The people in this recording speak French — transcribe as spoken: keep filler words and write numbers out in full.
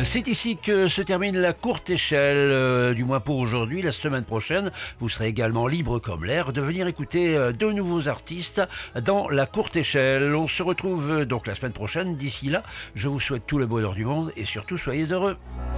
C'est ici que se termine la courte échelle, euh, du moins pour aujourd'hui. La semaine prochaine, vous serez également libre comme l'air de venir écouter euh, de nouveaux artistes dans la courte échelle. On se retrouve euh, donc la semaine prochaine. D'ici là, je vous souhaite tout le bonheur du monde et surtout soyez heureux.